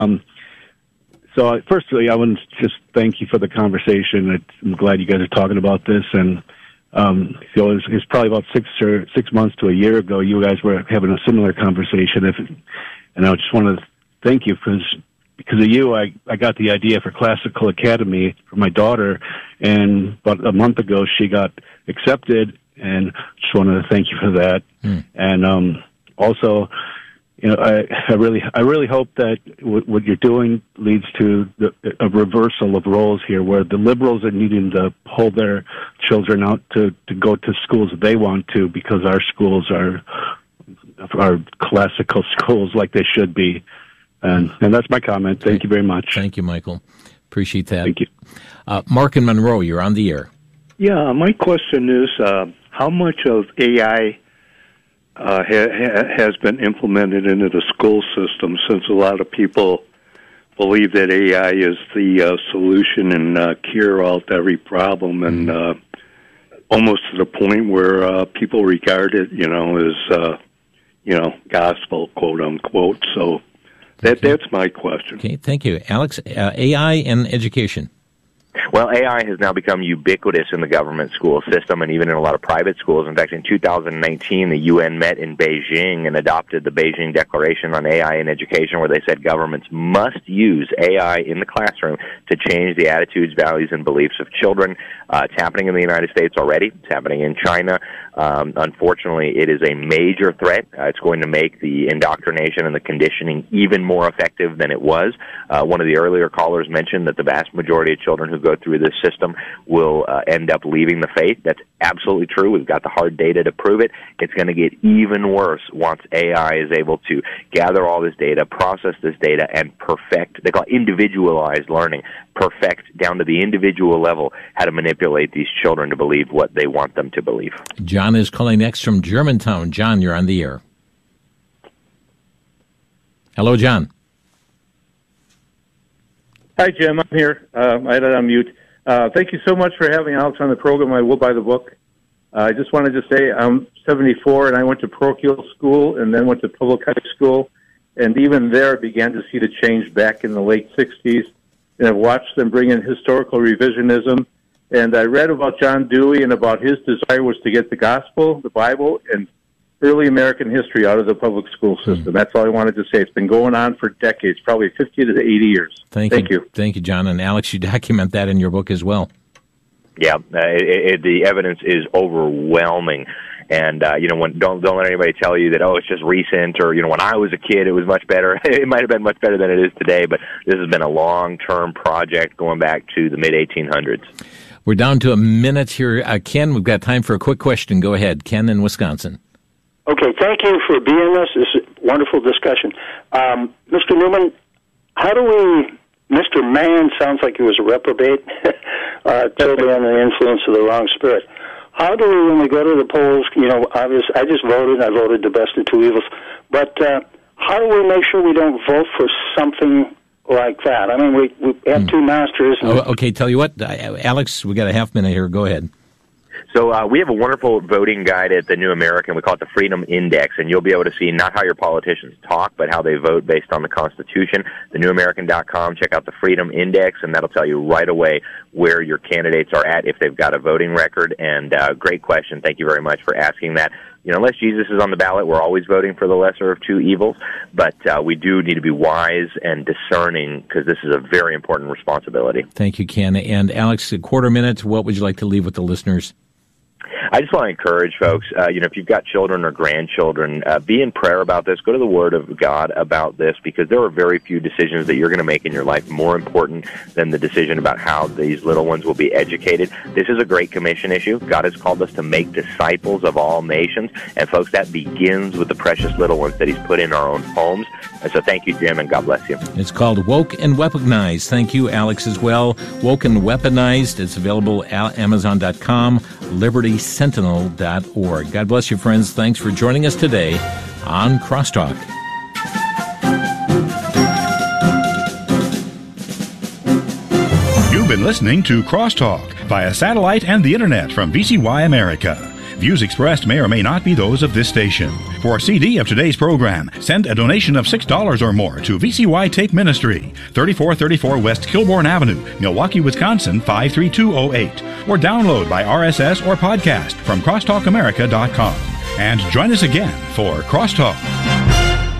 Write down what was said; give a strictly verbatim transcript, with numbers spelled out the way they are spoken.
Um, so, I, firstly, I want to just thank you for the conversation. It's, I'm glad you guys are talking about this. And um, so it was, it was probably about six or six months to a year ago. You guys were having a similar conversation, if, and I just want to thank you because because of you, I, I got the idea for Classical Academy for my daughter, and about a month ago she got accepted, and just wanted to thank you for that. Mm. And um, also, you know, I, I really I really hope that w- what you're doing leads to the, a reversal of roles here, where the liberals are needing to pull their children out to, to go to schools that they want to, because our schools are are classical schools like they should be. And, and that's my comment. Thank you very much. Thank you, Michael. Appreciate that. Thank you. Uh, Mark in Monroe, you're on the air. Yeah, my question is, uh, how much of A I uh, ha- has been implemented into the school system, since a lot of people believe that A I is the uh, solution and uh, cure-all to every problem, and uh, almost to the point where uh, people regard it, you know, as, uh, you know, gospel, quote-unquote. So that okay. that's my question. Okay, thank you. Alex, uh, A I and education. Well, A I has now become ubiquitous in the government school system and even in a lot of private schools. In fact, in two thousand nineteen, the U N met in Beijing and adopted the Beijing Declaration on A I in Education, where they said governments must use A I in the classroom to change the attitudes, values, and beliefs of children. Uh, it's happening in the United States already. It's happening in China. Um, unfortunately, it is a major threat. Uh, it's going to make the indoctrination and the conditioning even more effective than it was. Uh, one of the earlier callers mentioned that the vast majority of children who go through this system will uh, end up leaving the faith. That's absolutely true. We've got the hard data to prove it. It's going to get even worse once A I is able to gather all this data, process this data, and perfect, they call it individualized learning, perfect down to the individual level how to manipulate these children to believe what they want them to believe. John is calling next from Germantown. John, you're on the air. Hello, John. Hi, Jim. I'm here. Uh, I had it on mute. Uh, thank you so much for having Alex on the program. I will buy the book. Uh, I just wanted to say I'm seventy-four, and I went to parochial school and then went to public high school. And even there, began to see the change back in the late sixties. And I've watched them bring in historical revisionism. And I read about John Dewey and about his desire was to get the gospel, the Bible, and early American history out of the public school system. Mm. That's all I wanted to say. It's been going on for decades, probably fifty to eighty years. Thank, Thank you. you. Thank you, John. And Alex, you document that in your book as well. Yeah, uh, it, it, the evidence is overwhelming. And, uh, you know, when, don't don't let anybody tell you that, oh, it's just recent, or, you know, when I was a kid, it was much better. It might have been much better than it is today, but this has been a long-term project going back to the mid eighteen hundreds. We're down to a minute here. Uh, Ken, we've got time for a quick question. Go ahead. Ken in Wisconsin. Okay, thank you for being this. This is a wonderful discussion. Um, Mister Newman, how do we, Mister Mann sounds like he was a reprobate, uh, totally under the influence of the wrong spirit. How do we, when we go to the polls, you know, obviously, I just voted, I voted the best of two evils, but uh, how do we make sure we don't vote for something like that? I mean, we, we have mm. two masters. Oh, okay, tell you what, Alex, we got a half minute here. Go ahead. So uh, we have a wonderful voting guide at the New American. We call it the Freedom Index, and you'll be able to see not how your politicians talk, but how they vote based on the Constitution. the new american dot com, check out the Freedom Index, and that'll tell you right away where your candidates are at if they've got a voting record. And uh, great question. Thank you very much for asking that. You know, unless Jesus is on the ballot, we're always voting for the lesser of two evils, but uh, we do need to be wise and discerning, because this is a very important responsibility. Thank you, Ken. And Alex, a quarter minute, what would you like to leave with the listeners? I just want to encourage folks, uh, you know, if you've got children or grandchildren, uh, be in prayer about this. Go to the Word of God about this, because there are very few decisions that you're going to make in your life more important than the decision about how these little ones will be educated. This is a Great Commission issue. God has called us to make disciples of all nations. And, folks, that begins with the precious little ones that He's put in our own homes. And so thank you, Jim, and God bless you. It's called Woke and Weaponized. Thank you, Alex, as well. Woke and Weaponized. It's available at amazon dot com, liberty sentinel dot org. God bless you, friends. Thanks for joining us today on Crosstalk. You've been listening to Crosstalk via satellite and the internet from V C Y America. Views expressed may or may not be those of this station. For a C D of today's program, send a donation of six dollars or more to V C Y Tape Ministry, thirty-four thirty-four West Kilbourne Avenue, Milwaukee, Wisconsin, five three two oh eight. Or download by R S S or podcast from crosstalk america dot com. And join us again for Crosstalk.